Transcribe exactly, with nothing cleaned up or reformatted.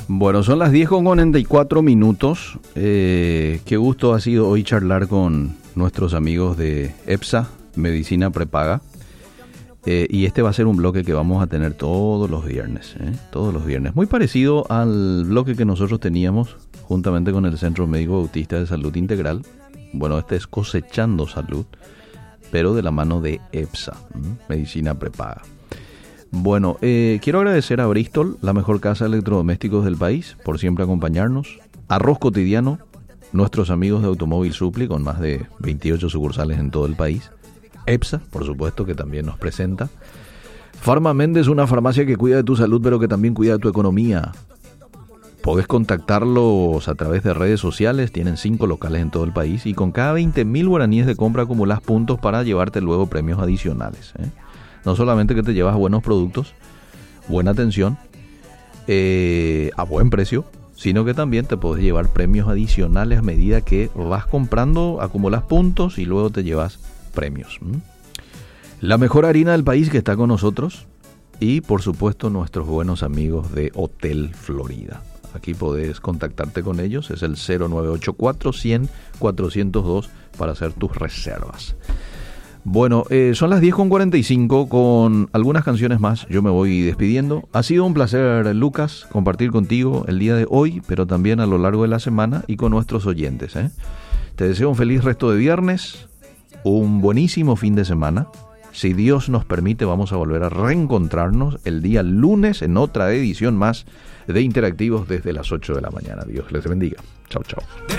Bueno, son las diez con cuarenta y cuatro minutos. Eh, qué gusto ha sido hoy charlar con nuestros amigos de EPSA, Medicina Prepaga. Eh, y este va a ser un bloque que vamos a tener todos los viernes, ¿eh? Todos los viernes. Muy parecido al bloque que nosotros teníamos juntamente con el Centro Médico Bautista de Salud Integral. Bueno, este es Cosechando Salud, pero de la mano de EPSA, ¿eh? Medicina Prepaga. Bueno, eh, quiero agradecer a Bristol, la mejor casa de electrodomésticos del país, por siempre acompañarnos. Arroz Cotidiano, nuestros amigos de Automóvil Supli, con más de veintiocho sucursales en todo el país. EPSA, por supuesto, que también nos presenta. Farma Méndez, una farmacia que cuida de tu salud, pero que también cuida de tu economía. Podés contactarlos a través de redes sociales, tienen cinco locales en todo el país, y con cada veinte mil guaraníes de compra acumulás puntos para llevarte luego premios adicionales, ¿eh? No solamente que te llevas buenos productos, buena atención, eh, a buen precio, sino que también te podés llevar premios adicionales a medida que vas comprando, acumulas puntos y luego te llevas premios. ¿Mm? La mejor harina del país que está con nosotros y, por supuesto, nuestros buenos amigos de Hotel Florida. Aquí podés contactarte con ellos, es el cero nueve ocho cuatro, cien, cuatrocientos dos para hacer tus reservas. Bueno, eh, son las diez con cuarenta y cinco, con algunas canciones más yo me voy despidiendo. Ha sido un placer, Lucas, compartir contigo el día de hoy, pero también a lo largo de la semana y con nuestros oyentes, ¿eh? Te deseo un feliz resto de viernes, un buenísimo fin de semana. Si Dios nos permite, vamos a volver a reencontrarnos el día lunes en otra edición más de Interactivos desde las ocho de la mañana. Dios les bendiga. Chao, chao.